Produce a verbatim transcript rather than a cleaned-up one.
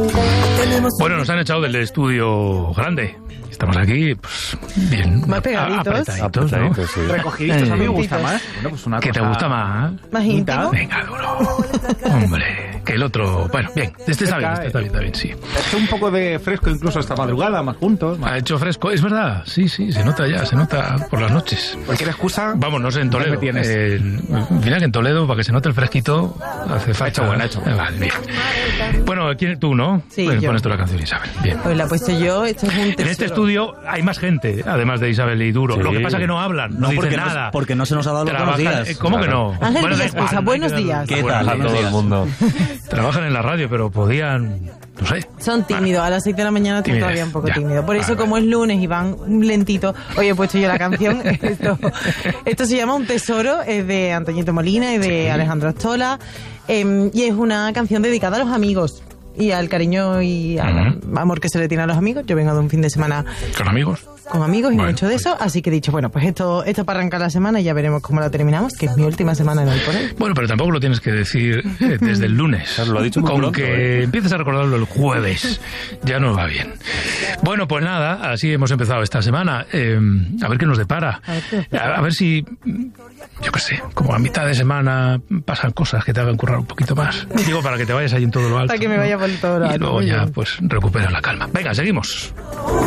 Bueno, nos han echado del estudio grande. Estamos aquí, pues, bien. Más pegaditos. Apretaditos, ¿no? Sí. Recogiditos, a mí me gusta más. Bueno, pues una ¿Qué te cosa... gusta más? Más íntimo. Venga, duro. Hombre, que el otro... Bueno, bien, este está bien, este está bien, está bien, sí. Ha hecho un poco de fresco incluso esta madrugada, más juntos. Más... Ha hecho fresco, es verdad, sí, sí, se nota ya, se nota por las noches. Cualquier excusa... Vamos, no sé, en Toledo. me tienes. Eh, mira que en Toledo, para que se note el fresquito, hace falta... Ha hecho bueno, ha hecho bueno. Eh, Vale, bien. Bueno, ¿quién, tú, ¿no? Sí, Pues yo. pones tú la canción, Isabel. Bien. Pues la he puesto yo, esto es un tesoro. En este estudio hay más gente, además de Isabel y Duro. Sí. Lo que pasa es que no hablan, no, No, dicen porque, nada. no, porque no se nos ha dado los buenos Trabajan- días. eh, ¿Cómo que no? Ángel Bueno, da Villascusa, igual, no hay buenos que dar- días. ¿Qué Buenos tal a días. todo el mundo? Trabajan en la radio, pero podían, no sé. Son tímidos, a las seis de la mañana estoy Timidez, todavía un poco ya. tímido. Por eso, Vale, como vale. es lunes y van lentito, hoy he puesto yo la canción. Esto, esto se llama Un Tesoro, es de Antoñito Molina y de Alejandro Astola. Eh, y es una canción dedicada a los amigos y al cariño y al Ujú. amor que se le tiene a los amigos. Yo vengo de un fin de semana Con amigos. con amigos y Bueno, mucho de eso, así que he dicho, bueno, pues esto esto para arrancar la semana y ya veremos cómo la terminamos, que es mi última semana en el por él. Bueno, pero tampoco lo tienes que decir eh, desde el lunes. Claro, lo ha dicho muy Con pronto, que ¿eh? empieces a recordarlo el jueves, ya no va bien. Bueno, pues nada, así hemos empezado esta semana. Eh, a ver qué nos depara. A ver qué nos depara. A, a ver si, yo qué sé, como a mitad de semana pasan cosas que te hagan currar un poquito más. Digo, para que te vayas ahí en todo lo alto. Para que me vaya por todo lo Y alto, luego muy ya, bien. pues, recuperas la calma. Venga, seguimos.